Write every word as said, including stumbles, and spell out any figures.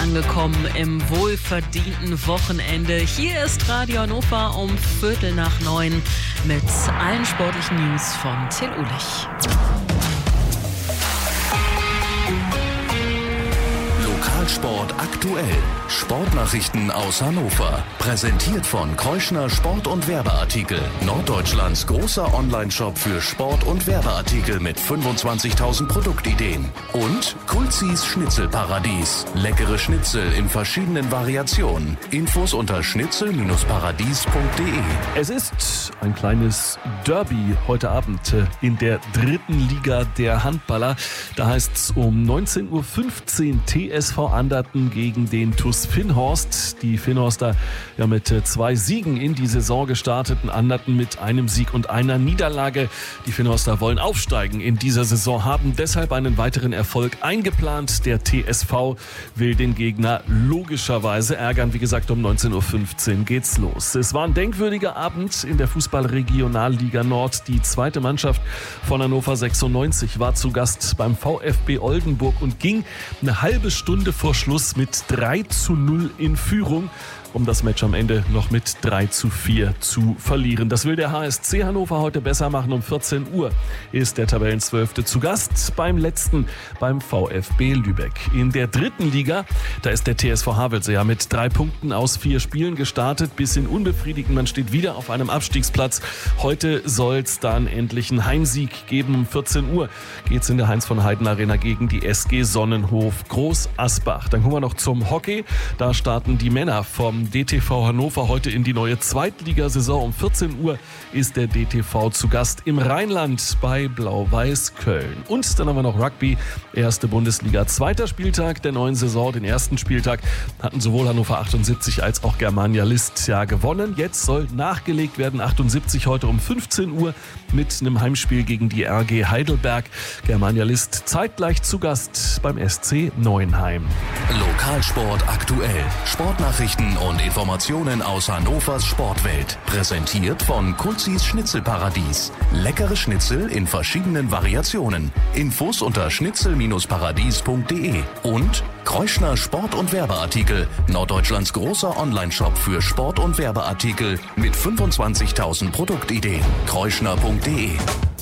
angekommen im wohlverdienten Wochenende. Hier ist Radio Hannover um Viertel nach neun mit allen sportlichen News von Till Ulich. Lokalsport aktuell. Sportnachrichten aus Hannover. Präsentiert von Kreuschner Sport- und Werbeartikel. Norddeutschlands großer Onlineshop für Sport- und Werbeartikel mit fünfundzwanzigtausend Produktideen. Und Kulzis Schnitzelparadies. Leckere Schnitzel in verschiedenen Variationen. Infos unter schnitzel paradies punkt de. Es ist ein kleines Derby heute Abend in der dritten Liga der Handballer. Da heißt es um neunzehn Uhr fünfzehn T S V Anderten gegen den T U S Finnhorst. Die Finnhorster ja mit zwei Siegen in die Saison gestarteten, Anderten mit einem Sieg und einer Niederlage. Die Finnhorster wollen aufsteigen in dieser Saison, haben deshalb einen weiteren Erfolg eingeplant. Der T S V will den Gegner logischerweise ärgern. Wie gesagt, um neunzehn Uhr fünfzehn geht's los. Es war ein denkwürdiger Abend in der Fußball-Regionalliga Nord. Die zweite Mannschaft von Hannover sechsundneunzig war zu Gast beim VfB Oldenburg und ging eine halbe Stunde vor Schluss mit drei zu null in Führung, um das Match am Ende noch mit drei zu vier zu verlieren. Das will der H S C Hannover heute besser machen. Um vierzehn Uhr ist der Tabellenzwölfte zu Gast beim letzten, beim VfB Lübeck. In der dritten Liga, da ist der T S V Havelse ja mit drei Punkten aus vier Spielen gestartet. Bisschen unbefriedigend, man steht wieder auf einem Abstiegsplatz. Heute soll es dann endlich einen Heimsieg geben. Um vierzehn Uhr geht es in der Heinz von Heiden Arena gegen die S G Sonnenhof Groß Asbach. Dann kommen wir noch zum Hockey. Da starten die Männer vom D T V Hannover heute in die neue Zweitligasaison. Um vierzehn Uhr ist der D T V zu Gast im Rheinland bei Blau-Weiß Köln. Und dann haben wir noch Rugby, erste Bundesliga, zweiter Spieltag der neuen Saison. Den ersten Spieltag hatten sowohl Hannover achtundsiebzig als auch Germania List ja gewonnen. Jetzt soll nachgelegt werden. achtundsiebzig heute um fünfzehn Uhr mit einem Heimspiel gegen die R G Heidelberg. Germania List zeitgleich zu Gast beim S C Neuenheim. Lokalsport aktuell. Sportnachrichten und Informationen aus Hannovers Sportwelt. Präsentiert von Kulzis Schnitzelparadies. Leckere Schnitzel in verschiedenen Variationen. Infos unter schnitzel paradies punkt de. Und Kreuschner Sport- und Werbeartikel. Norddeutschlands großer Onlineshop für Sport- und Werbeartikel mit fünfundzwanzigtausend Produktideen. kreuschner punkt de.